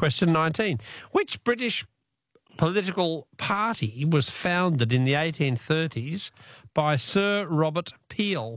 Question 19. Which British political party was founded in the 1830s by Sir Robert Peel?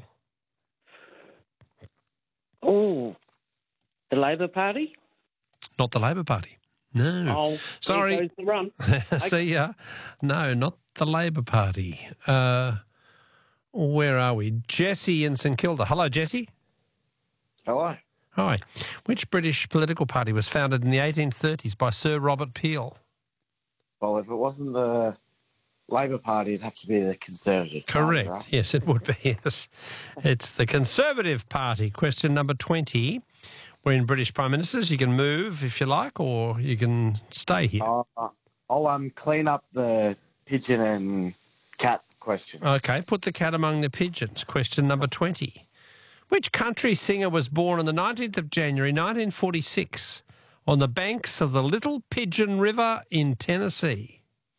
Oh, the Labor Party? Not the Labor Party. No. Oh, sorry. there goes the run. See ya. No, not the Labor Party. Where are we? Jesse in St Kilda. Hello, Jesse. Hello. Hi. Which British political party was founded in the 1830s by Sir Robert Peel? Well, if it wasn't the Labor Party, it'd have to be the Conservative Correct. Party, right? Yes, it would be. Yes. It's the Conservative Party. Question number 20. We're in British Prime Ministers. You can move if you like, or you can stay here. I'll clean up the pigeon and cat question. Okay, put the cat among the pigeons. Question number 20. Which country singer was born on the 19th of January 1946 on the banks of the Little Pigeon River in Tennessee?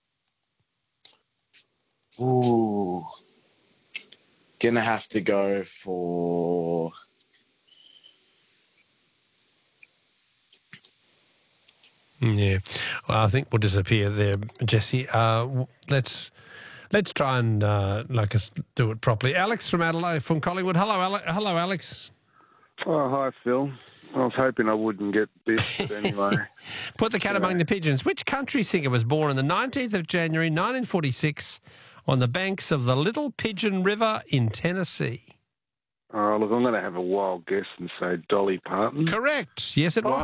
Ooh. Gonna have to go for... Yeah, well, I think we'll disappear there, Jesse. Let's try and do it properly. Alex from Adelaide, from Collingwood. Hello, Hello, Alex. Oh, hi, Phil. I was hoping I wouldn't get this, but anyway. Put the cat among the pigeons. Which country singer was born on the 19th of January 1946 on the banks of the Little Pigeon River in Tennessee? Oh, look, I'm going to have a wild guess and say Dolly Parton. Correct. Yes, it was.